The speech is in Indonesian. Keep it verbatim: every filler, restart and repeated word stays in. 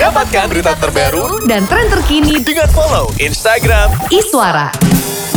Dapatkan berita terbaru dan tren terkini dengan follow Instagram Iswara.